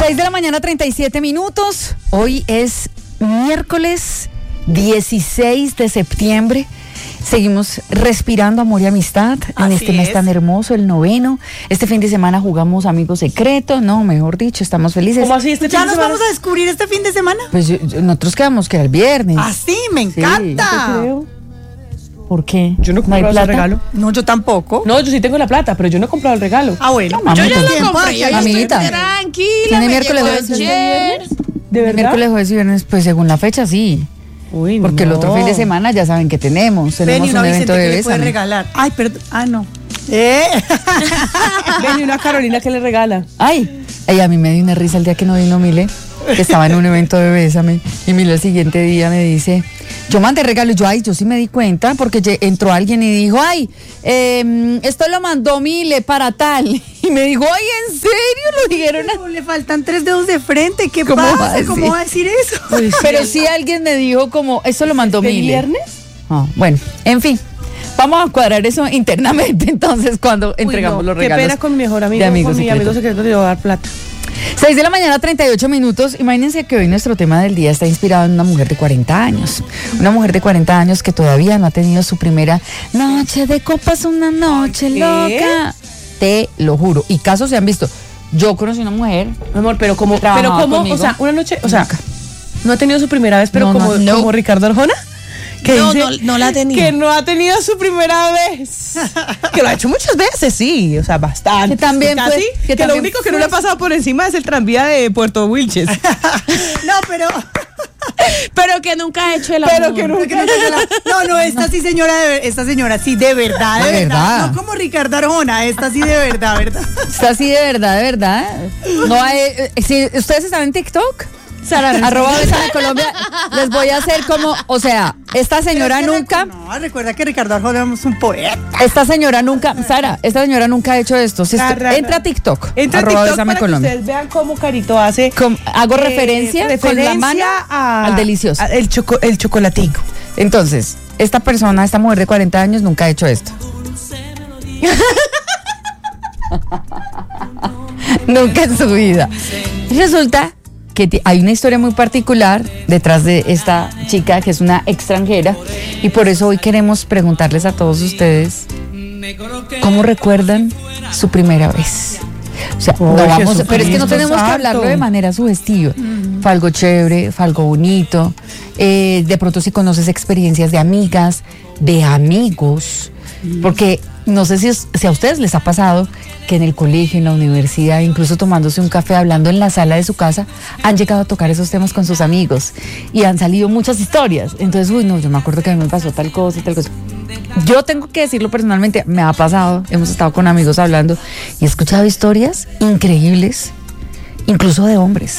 6 de la mañana, 37 minutos. Hoy es miércoles 16 de septiembre. Seguimos respirando amor y amistad en este mes tan hermoso, el 9º. Este fin de semana jugamos Amigo Secreto, no, mejor dicho, estamos felices. ¿Cómo así este fin ¿Ya de nos semana? vamos a descubrir este fin de semana? Pues nosotros quedamos que era el viernes. Ah, sí, me encanta. Yo creo. ¿Por qué? Yo no he ¿No hay comprado ese plata? regalo. No, yo tampoco. No, yo sí tengo la plata, pero yo no he comprado el regalo. Ah, bueno. No, Yo ya mamita. lo compré, yo ya Amiguita. estoy tranquila. ¿Tiene me miércoles, llegó jueves, ayer. ¿De verdad? Miércoles, jueves y viernes, pues según la fecha, sí. Uy, Porque el otro fin de semana ya saben que tenemos Ven y un una evento Vicente de que le puede Bésame. regalar. Ay, perdón. Ah, no. Ven y una Carolina que le regala. Ay, a mí me dio una risa el día que no vino Mile, que estaba en un evento de Bésame, y Mile el siguiente día me dice, yo mandé regalo, y yo sí me di cuenta, porque entró alguien y dijo, esto lo mandó Mile para tal, y me dijo, ay, ¿en serio? Lo dijeron No, le faltan 3 dedos de frente. ¿Qué ¿Cómo va a pasa? decir? ¿Cómo va a decir eso? Pero sí alguien me dijo como, esto lo mandó ¿De Mile. viernes? Ah, bueno, en fin. Vamos a cuadrar eso internamente entonces cuando entregamos los Qué regalos. pena con mi mejor amigo, de Amigo con mi Secreto. amigo secreto le voy a dar plata. 6 de la mañana, 38 minutos. Imagínense que hoy nuestro tema del día está inspirado en una mujer de 40 años. Una mujer de 40 años que todavía no ha tenido su primera noche de copas, una noche ¿Qué? loca. Te lo juro. Y casos se han visto. Yo conocí una mujer. Mi amor, pero como, Trabajaba conmigo. o sea, una noche, o sea, no ha tenido su primera vez, pero No, como, no. como Ricardo Arjona. Que No, dice no la ha tenido. Que no ha tenido su primera vez. Que lo ha hecho muchas veces, sí. O sea, bastante. Que también Casi, fue- que que lo también único que fue- no le ha pasado por encima es el tranvía de Puerto Wilches. No, pero. Pero que nunca ha hecho el amor. Pero que nunca. No, esta sí, señora, esta señora sí, de verdad, de De verdad. verdad. No como Ricardo Arjona, esta sí de verdad, ¿verdad? Está así de verdad. No hay, si ustedes están en TikTok, Sara, arroba Bésame Colombia, les voy a hacer como, o sea, esta señora Pero es que nunca. No, recuerda que Ricardo Arjona es un poeta. Esta señora nunca, Sara, esta señora nunca ha hecho esto. Si entra a TikTok, Entra a arroba TikTok Bésame para que Colombia. ustedes vean cómo Carito hace. Hago referencia con la mano al delicioso. El chocolatico. Entonces, esta mujer de 40 años nunca ha hecho esto. Nunca en su vida. Resulta que hay una historia muy particular detrás de esta chica que es una extranjera y por eso hoy queremos preguntarles a todos ustedes cómo recuerdan su primera vez. O sea, no vamos, pero es que no tenemos que hablarlo de manera sugestiva. Fue algo chévere, fue algo bonito. De pronto si conoces experiencias de amigas, de amigos, porque no sé si a ustedes les ha pasado que en el colegio, en la universidad, incluso tomándose un café, hablando en la sala de su casa, han llegado a tocar esos temas con sus amigos y han salido muchas historias. Entonces, yo me acuerdo que a mí me pasó tal cosa y tal cosa. Yo tengo que decirlo personalmente, me ha pasado, hemos estado con amigos hablando y he escuchado historias increíbles, incluso de hombres.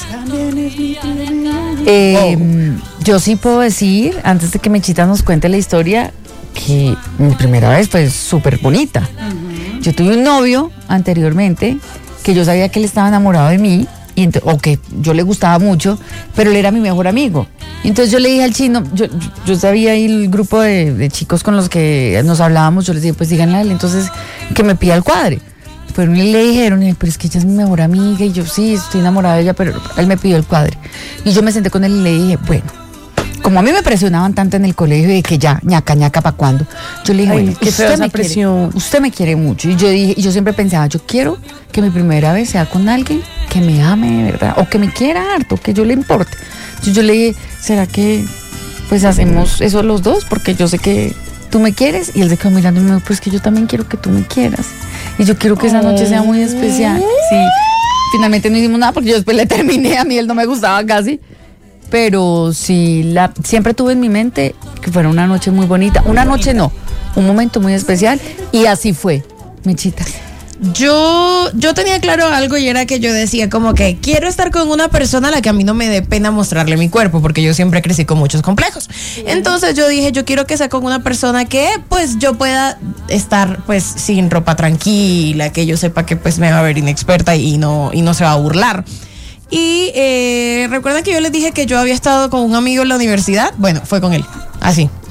Yo sí puedo decir, antes de que Mechita nos cuente la historia, que mi primera vez fue súper bonita. Yo tuve un novio anteriormente que yo sabía que él estaba enamorado de mí o que yo le gustaba mucho, pero él era mi mejor amigo. Entonces yo le dije al chino, yo sabía ahí el grupo de chicos con los que nos hablábamos, yo les dije, pues díganle a él entonces que me pida el cuadre. Fueron y le dijeron, pero es que ella es mi mejor amiga, y yo sí, estoy enamorada de ella, pero él me pidió el cuadre. Y yo me senté con él y le dije, bueno, como a mí me presionaban tanto en el colegio de que ya, ñaca, ¿para cuándo? Yo le dije, Ay, bueno, qué fea esa me presión. usted me quiere mucho. Y yo siempre pensaba, yo quiero que mi primera vez sea con alguien que me ame de verdad, o que me quiera harto, que yo le importe. Entonces yo le dije, ¿será que pues hacemos eso los dos? Porque yo sé que tú me quieres. Y él se quedó mirando y me dijo, pues que yo también quiero que tú me quieras. Y yo quiero que esa noche sea muy especial. Sí. Finalmente no hicimos nada porque yo después le terminé, a mí él no me gustaba casi. Pero sí, siempre tuve en mi mente que fuera una noche muy bonita. Una noche no, un momento muy especial. Y así fue, Mechitas. Yo tenía claro algo y era que yo decía como que quiero estar con una persona a la que a mí no me dé pena mostrarle mi cuerpo, porque yo siempre crecí con muchos complejos. Entonces yo dije, yo quiero que sea con una persona que pues yo pueda estar pues sin ropa tranquila, que yo sepa que pues me va a ver inexperta y no se va a burlar. Y recuerdan que yo les dije que yo había estado con un amigo en la universidad. Bueno, fue con él, así.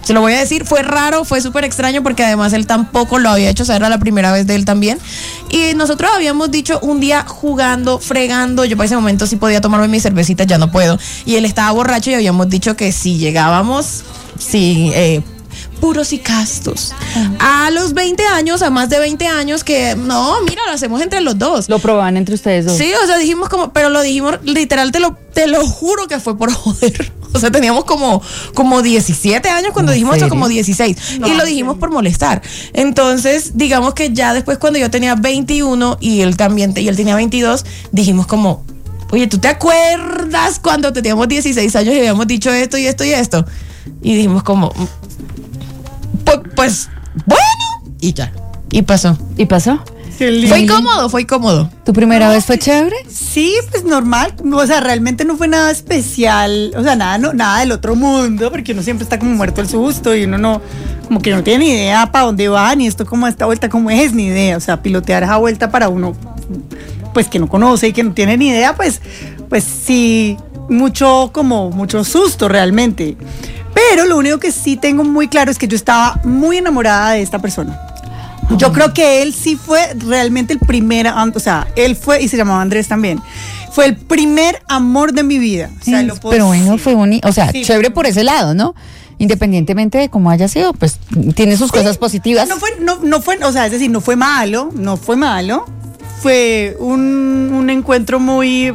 Se lo voy a decir, fue raro, fue súper extraño porque además él tampoco lo había hecho, o sea, era la primera vez de él también. Y nosotros habíamos dicho un día jugando, fregando, yo para ese momento sí podía tomarme mi cervecita, ya no puedo. Y él estaba borracho y habíamos dicho que si llegábamos, puros y castos, a los 20 años, a más de 20 años, que no, mira, lo hacemos entre los dos. Lo probaban entre ustedes dos. Sí, o sea, dijimos como, pero lo dijimos literal, te lo juro que fue por joder. O sea, teníamos como 17 años cuando dijimos eso, como 16. No, y lo dijimos por molestar. Entonces, digamos que ya después cuando yo tenía 21 y él tenía 22, dijimos como, oye, ¿tú te acuerdas cuando teníamos 16 años y habíamos dicho esto y esto y esto? Y dijimos como, pues, bueno, y ya. Y pasó. ¿Y pasó? Fue incómodo. ¿Tu primera vez fue chévere? Sí, pues normal, o sea, realmente no fue nada especial, o sea, nada del otro mundo, porque uno siempre está como muerto el susto y uno no, como que no tiene ni idea para dónde va, ni esto como esta vuelta como es, ni idea, o sea, pilotear esa vuelta para uno, pues que no conoce y que no tiene ni idea, pues sí, mucho susto realmente, pero lo único que sí tengo muy claro es que yo estaba muy enamorada de esta persona. Yo creo que él sí fue realmente el primer, o sea, él fue, y se llamaba Andrés también, fue el primer amor de mi vida. O sea, pero bueno, fue bonito, o sea, sí, chévere por ese lado, ¿no? Independientemente de cómo haya sido, pues tiene sus cosas positivas. No fue, o sea, es decir, no fue malo, fue un encuentro muy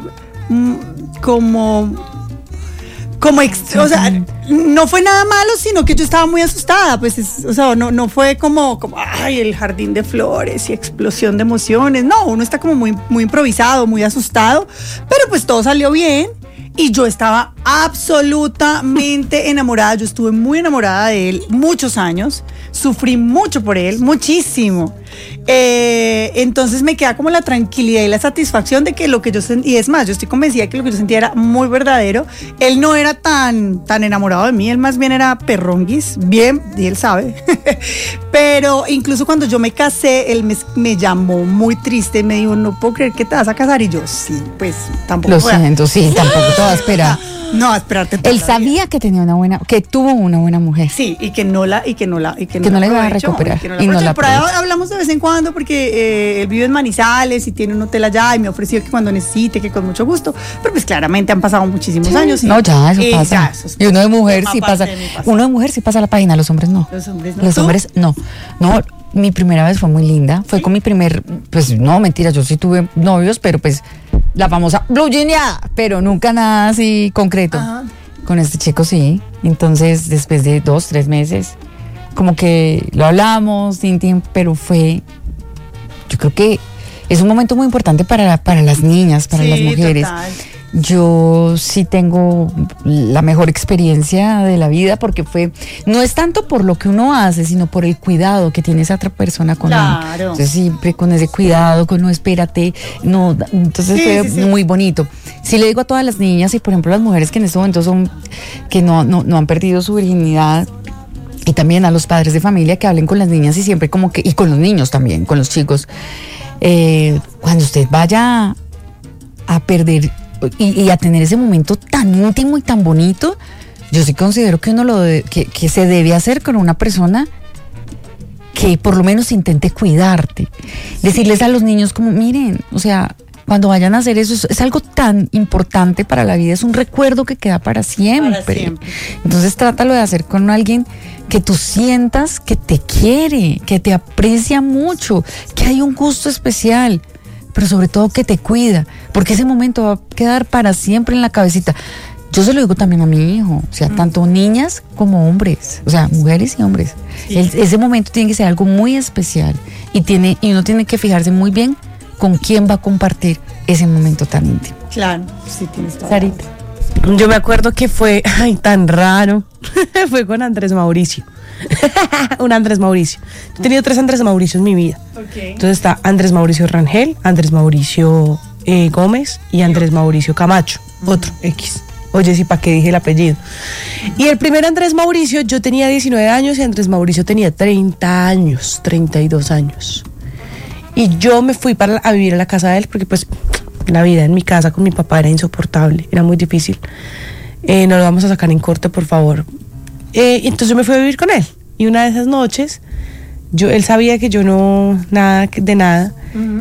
o sea, no fue nada malo, sino que yo estaba muy asustada, pues, o sea, no fue como, ay, el jardín de flores y explosión de emociones, no, uno está como muy, muy improvisado, muy asustado, pero pues todo salió bien y yo estaba absolutamente enamorada, yo estuve muy enamorada de él muchos años, sufrí mucho por él, muchísimo. Entonces me queda como la tranquilidad y la satisfacción de que lo que yo sentí, y es más, yo estoy convencida de que lo que yo sentía era muy verdadero. Él no era tan enamorado de mí, él más bien era perronguis, bien, y él sabe. Pero incluso cuando yo me casé, él me llamó muy triste y me dijo, no puedo creer que te vas a casar, y yo, sí, pues tampoco. Lo siento, sí, tampoco te vas a esperar. No, esperarte. Él sabía que que tuvo una buena mujer. Sí, y que no la iba a recuperar. Y no la por ahí hablamos de vez en cuando porque él vive en Manizales y tiene un hotel allá y me ofreció que cuando necesite, que con mucho gusto. Pero pues claramente han pasado muchísimos años. No, ya, eso pasa. Y uno de mujer sí pasa. Uno de mujer sí pasa la página, los hombres no. Los hombres no. No. Mi primera vez fue muy linda. Fue con mi primer, pues no, mentira, yo sí tuve novios, pero pues la famosa blue jeaneada, pero nunca nada así concreto. Ajá. Con este chico sí. Entonces, después de 2-3 meses, como que lo hablamos, pero yo creo que es un momento muy importante para las niñas, para las mujeres. Total. Yo sí tengo la mejor experiencia de la vida porque no es tanto por lo que uno hace, sino por el cuidado que tiene esa otra persona con uno. Entonces siempre con ese cuidado, con no espérate, no, entonces fue muy bonito. Sí le digo a todas las niñas y por ejemplo las mujeres que en este momento que no han perdido su virginidad, y también a los padres de familia que hablen con las niñas y siempre como que, y con los niños también, con los chicos, cuando usted vaya a perder y a tener ese momento tan íntimo y tan bonito, yo sí considero que uno que se debe hacer con una persona que por lo menos intente cuidarte. Decirles a los niños como, miren, o sea, cuando vayan a hacer eso, es algo tan importante para la vida, es un recuerdo que queda para siempre. Entonces trátalo de hacer con alguien que tú sientas que te quiere, que te aprecia mucho, que hay un gusto especial, pero sobre todo que te cuida, porque ese momento va a quedar para siempre en la cabecita. Yo se lo digo también a mi hijo, o sea, tanto niñas como hombres, o sea, mujeres y hombres. Sí. Ese momento tiene que ser algo muy especial y uno tiene que fijarse muy bien con quién va a compartir ese momento tan íntimo. Claro, sí tienes toda. Sarita. Yo me acuerdo que fue, tan raro, fue con Andrés Mauricio. Un Andrés Mauricio. Yo he tenido 3 Andrés Mauricio en mi vida. Okay. Entonces está Andrés Mauricio Rangel, Andrés Mauricio Gómez y Andrés Mauricio Camacho, otro X. Oye, sí, ¿para qué dije el apellido? Y el primer Andrés Mauricio, yo tenía 19 años y Andrés Mauricio tenía 30 años, 32 años. Y yo me fui a vivir a la casa de él porque pues la vida en mi casa con mi papá era insoportable, era muy difícil. No lo vamos a sacar en corte, por favor. Entonces yo me fui a vivir con él. Y una de esas noches, él sabía que yo no, nada de nada.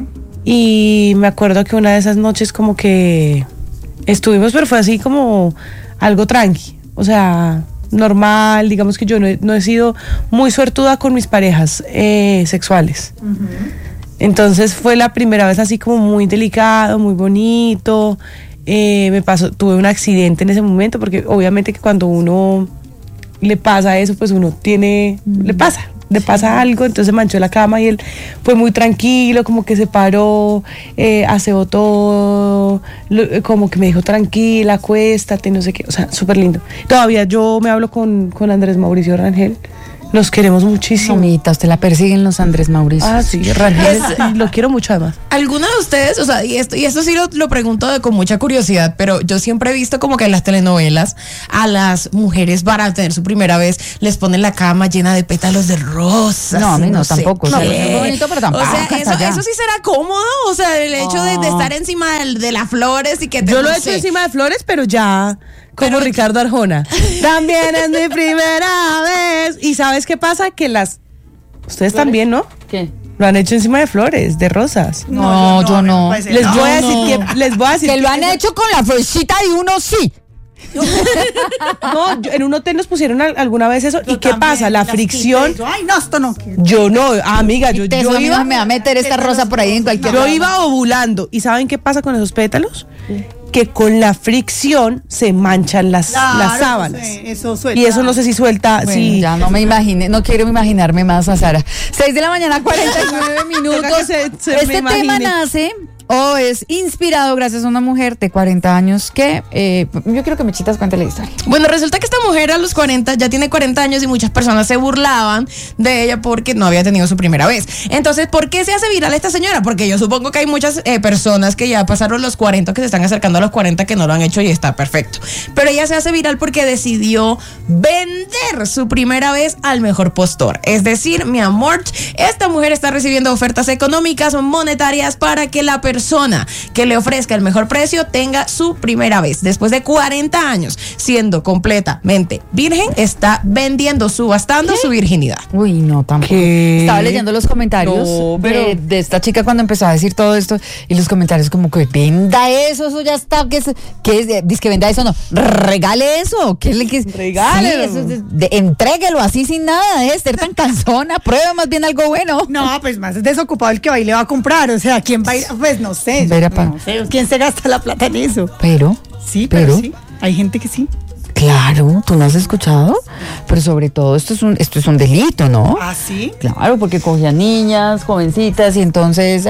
Y me acuerdo que una de esas noches como que estuvimos, pero fue así como algo tranqui. O sea, normal, digamos que yo no he sido muy suertuda con mis parejas sexuales. Entonces fue la primera vez así como muy delicado, muy bonito. Tuve un accidente en ese momento, porque obviamente que cuando uno le pasa eso, pues uno le pasa algo, entonces manchó la cama y él fue muy tranquilo, como que se paró, aseó todo, como que me dijo tranquila, acuéstate, no sé qué, o sea, súper lindo. Todavía yo me hablo con Andrés Mauricio Rangel, nos queremos muchísimo. Mamita, usted la persiguen los Andrés Mauricio. Ah, sí, Rangel, lo quiero mucho además. ¿Alguna de ustedes, o sea, y esto sí lo pregunto con mucha curiosidad, pero yo siempre he visto como que en las telenovelas a las mujeres para tener su primera vez les ponen la cama llena de pétalos de rosas? No, a mí no, sé tampoco. O sea, qué. es bonito, pero tampoco. O sea, hasta allá. eso sí será cómodo, o sea, el hecho de estar encima de las flores y que te Yo lo no he hecho sé. encima de flores, pero ya como Ricardo Arjona. También es mi primera vez. ¿Y sabes qué pasa? Que ustedes también, ¿no? ¿Qué? Lo han hecho encima de flores, de rosas. No, yo no. puede ser. Les voy a decir Que lo han eso- hecho con la florcita de uno, sí. No, en un hotel nos pusieron alguna vez eso. ¿Y qué pasa? La fricción. Ay, no, esto no. Yo no, amiga, yo Eso a mí iba. no me va a meter esta rosa por ahí en cualquier Yo lado. iba ovulando. ¿Y saben qué pasa con esos pétalos? Que con la fricción se manchan las sábanas. Eso suelta. Y eso no sé si suelta. Bueno, si ya no me imaginé, no quiero imaginarme más a Sara. 6 de la mañana, 49 minutos. Toca que se me Este tema imagine. nace o es inspirado gracias a una mujer de 40 años que yo quiero que Mechitas cuente la historia. Bueno, resulta que esta mujer a los 40, ya tiene 40 años y muchas personas se burlaban de ella porque no había tenido su primera vez. Entonces, ¿por qué se hace viral esta señora? Porque yo supongo que hay muchas personas que ya pasaron los 40, que se están acercando a los 40, que no lo han hecho y está perfecto. Pero ella se hace viral porque decidió vender su primera vez al mejor postor. Es decir, mi amor, esta mujer está recibiendo ofertas económicas monetarias para que la persona que le ofrezca el mejor precio tenga su primera vez. Después de 40 años, siendo completamente virgen, está vendiendo, subastando su virginidad. Uy, no, tampoco. ¿Qué? Estaba leyendo los comentarios No, pero- de esta chica cuando empezó a decir todo esto y los comentarios como que venda eso ya está, dice que venda eso, no, regale eso, Regálelo. Sí, eso entréguelo así sin nada, de ser tan cansona, prueba más bien algo bueno. No, pues más desocupado el que va y le va a comprar. O sea, ¿quién va a ir? Pues no sé. Verá, pa. No sé. ¿Quién se gasta la plata en eso? Pero Pero sí. Hay gente que sí. claro, tú no has escuchado, pero sobre todo esto es un delito, ¿no? ¿Ah, sí? Claro, porque cogían niñas, jovencitas, y entonces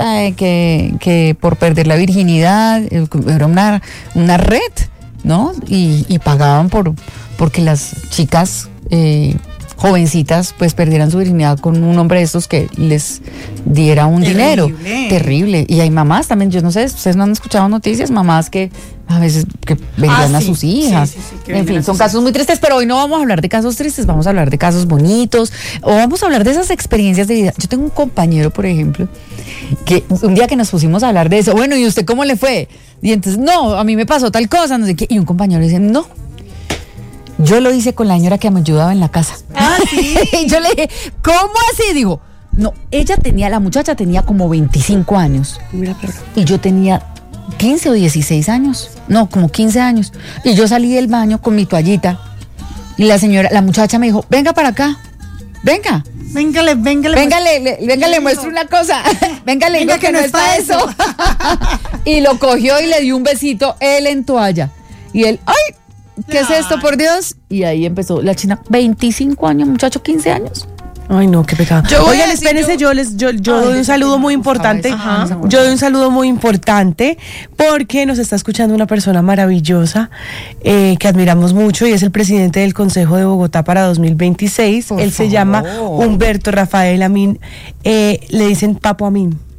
que por perder la virginidad era una red, ¿no? Y pagaban porque las chicas jovencitas pues perdieran su virginidad con un hombre de estos que les diera un dinero. Terrible. Y hay mamás también, yo no sé, ustedes no han escuchado noticias, mamás que a veces que vendían a sí. sus hijas. Sí, que En vendían fin, a son sus casos muy tristes, pero hoy no vamos a hablar de casos tristes, vamos a hablar de casos bonitos, o vamos a hablar de esas experiencias de vida. Yo tengo un compañero, por ejemplo, que un día que nos pusimos a hablar de eso, bueno, ¿y usted cómo le fue? Y entonces, no, a mí me pasó tal cosa, no sé qué, y un compañero dice, no, yo lo hice con la señora que me ayudaba en la casa. Ah, sí. Y yo le dije, ¿cómo así? Digo, no, la muchacha tenía como 25 años. Mira, pero Y yo tenía 15 o 16 años. No, como 15 años. Y yo salí del baño con mi toallita. Y la muchacha me dijo, venga para acá. Venga. Véngale. Venga, le muestro una cosa. Venga, le digo que no es para eso. Y lo cogió y le dio un besito, él en toalla. Y él, ¡ay! ¿Qué es esto, por Dios? Y ahí empezó la china, 25 años, muchacho, 15 años. ay, no, qué pecado. Yo voy a Oigan, decir, espérense, yo doy un saludo muy importante. Yo doy un saludo muy importante porque nos está escuchando una persona maravillosa que admiramos mucho y es el presidente del Consejo de Bogotá para 2026. Por Él se favor. llama Humberto Rafael Amin. Le dicen Papo Amin.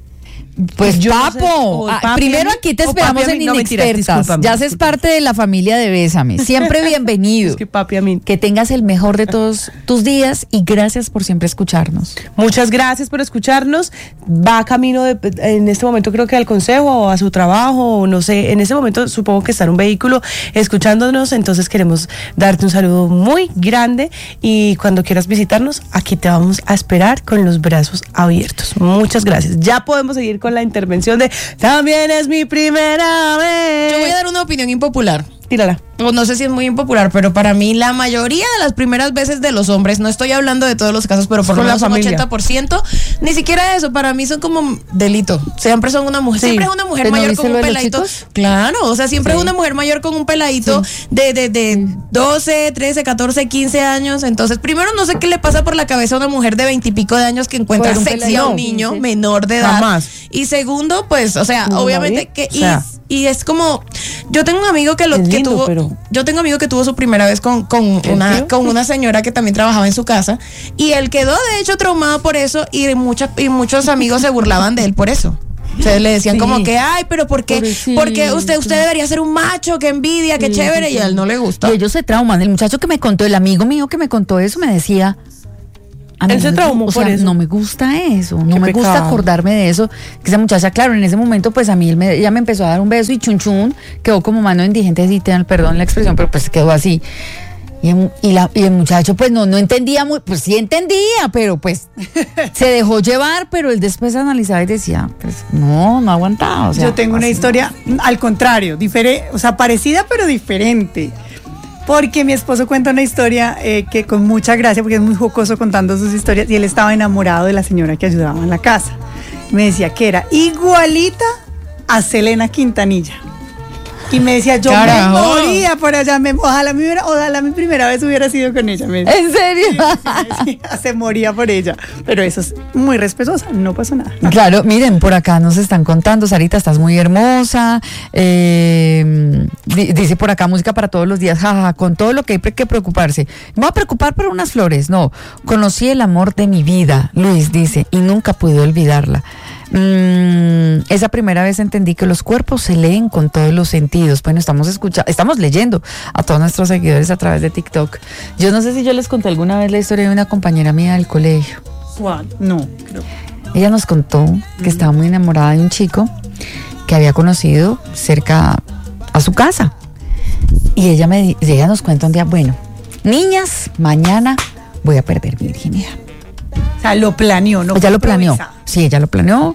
Pues Yo no sé, Papo, o papi primero a mí, aquí te o esperamos papi a en mí. No, mentiras, Inexpertas. discúlpame, Ya haces discúlpame. parte de la familia de Bésame. Siempre bienvenido. Es que papi a mí. Que tengas el mejor de todos tus días y gracias por siempre escucharnos. Muchas gracias por escucharnos. Va camino en este momento creo que al consejo o a su trabajo, o no sé, en este momento supongo que está en un vehículo escuchándonos, entonces queremos darte un saludo muy grande y cuando quieras visitarnos, aquí te vamos a esperar con los brazos abiertos. Muchas gracias. Ya podemos seguir con la intervención de También es mi primera vez. Yo voy a dar una opinión impopular. Tírala. O no sé si es muy impopular, pero para mí la mayoría de las primeras veces de los hombres, no estoy hablando de todos los casos, pero por lo Con la menos un familia. 80%, ni siquiera eso, para mí son como delito. Siempre son una mujer, Sí. siempre es una mujer ¿Pero no mayor viste con lo un de los peladito. chicos? Claro, o sea, siempre es una mujer mayor con un peladito de 12, 13, 14, 15 años. Entonces, primero no sé qué le pasa por la cabeza a una mujer de 20 y pico de años que encuentra Por un sexy a peladito. un niño 15. menor de edad. Jamás. Y segundo, pues, o sea, No, obviamente David, que o sea. y es como, yo tengo un amigo que Es que lindo, tuvo, pero- yo tengo un amigo que tuvo su primera vez con ¿El tío? una señora que también trabajaba en su casa y él quedó de hecho traumado por eso y muchos amigos se burlaban de él por eso. O sea, le decían Sí. como que, ay, pero ¿por qué? Pobrecito. Porque usted debería ser un macho, qué envidia, qué chévere, y a él no le gusta. Y ellos se trauman. El muchacho que me contó, el amigo mío que me contó eso, me decía. A mí Él se no- traumó o sea, por eso. no me gusta eso, no Qué me gusta pecado. acordarme de eso. Que esa muchacha, claro, en ese momento, pues a mí ella me empezó a dar un beso y chun chun, quedó como mano indigente, así, perdón la expresión, pero pues quedó así. Y el muchacho, pues no entendía muy, pues sí entendía, pero pues se dejó llevar, pero él después analizaba y decía, pues no aguantaba. O sea, Yo tengo una así. historia al contrario, o sea, parecida pero diferente. Porque mi esposo cuenta una historia que con mucha gracia, porque es muy jocoso contando sus historias, y él estaba enamorado de la señora que ayudaba en la casa. Me decía que era igualita a Selena Quintanilla. Y me decía, yo Carajo. me moría por allá, ojalá mi primera vez hubiera sido con ella. Me decía. ¿En serio? Sí, se moría por ella. Pero eso es muy respetuosa, no pasó nada. Claro, miren, por acá nos están contando, Sarita, estás muy hermosa. Dice por acá, música para todos los días, jaja, con todo lo que hay que preocuparse. Me voy a preocupar por unas flores, no. Conocí el amor de mi vida, Luis dice, y nunca pude olvidarla. Esa primera vez entendí que los cuerpos se leen con todos los sentidos. Bueno, estamos leyendo a todos nuestros seguidores a través de TikTok. Yo no sé si yo les conté alguna vez la historia de una compañera mía del colegio. ¿Cuál? No, creo. Ella nos contó que estaba muy enamorada de un chico que había conocido cerca a su casa. Y ella nos cuenta un día, bueno, niñas, mañana voy a perder mi virginidad. O sea, lo planeó, ¿no? Ella fue lo planeó. improvisado. Sí, ella lo planeó.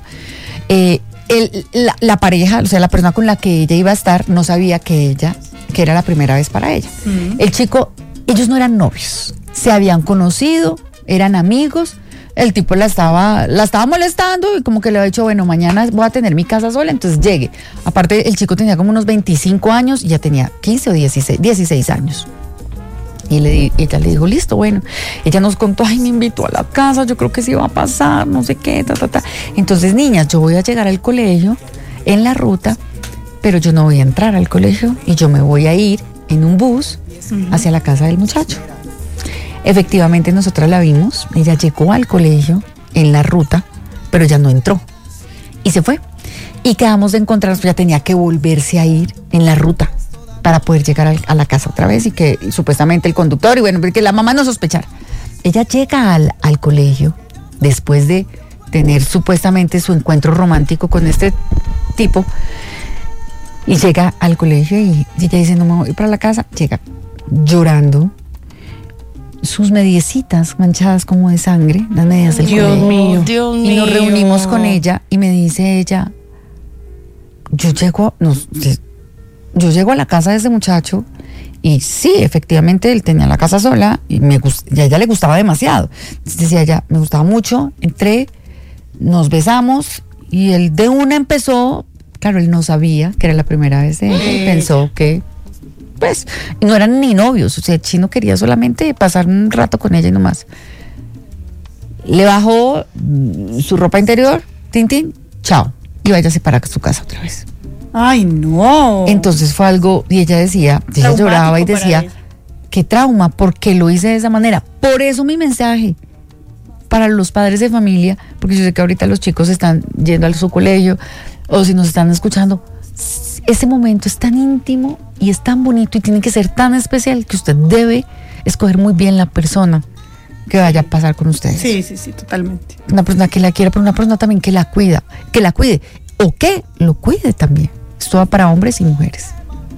La pareja, o sea, la persona con la que ella iba a estar, no sabía que era la primera vez para ella. El chico, ellos no eran novios, se habían conocido, eran amigos. El tipo la estaba molestando y como que le había dicho, bueno, mañana voy a tener mi casa sola, entonces llegue. Aparte, el chico tenía como unos 25 años y ya tenía 15 o 16 años. Y ella le dijo, listo, bueno. Ella nos contó, ay, me invitó a la casa, yo creo que sí va a pasar, no sé qué, Entonces, niñas, yo voy a llegar al colegio en la ruta, pero yo no voy a entrar al colegio y yo me voy a ir en un bus hacia la casa del muchacho. Efectivamente, nosotras la vimos, ella llegó al colegio en la ruta, pero ya no entró y se fue. Y quedamos de encontrarnos, ya tenía que volverse a ir en la ruta para poder llegar a la casa otra vez y que supuestamente el conductor, y bueno, que la mamá no sospechara. Ella llega al colegio después de tener supuestamente su encuentro romántico con este tipo y llega al colegio y ella dice, no me voy para la casa, llega llorando, sus mediecitas manchadas como de sangre, las medias del Dios colegio. mío. Dios Y nos mío. reunimos con ella y me dice ella, yo llego a la casa de ese muchacho y sí, efectivamente él tenía la casa sola y y a ella le gustaba demasiado. Entonces decía ella, me gustaba mucho, entré, nos besamos y él de una empezó, claro, él no sabía que era la primera vez de ella y pensó que pues no eran ni novios, o sea, el chino quería solamente pasar un rato con ella y nomás. Le bajó su ropa interior, tin, chao, y váyase para su casa otra vez. Ay, no. Entonces fue algo, y ella decía, ella Traumático lloraba y para decía, ella. qué trauma, ¿por qué lo hice de esa manera? Por eso mi mensaje, para los padres de familia, porque yo sé que ahorita los chicos están yendo a su colegio o si nos están escuchando, ese momento es tan íntimo y es tan bonito y tiene que ser tan especial que usted debe escoger muy bien la persona que vaya a pasar con ustedes. Sí, totalmente. Una persona que la quiera, pero una persona también que la cuide o que lo cuide también. Esto va para hombres y mujeres.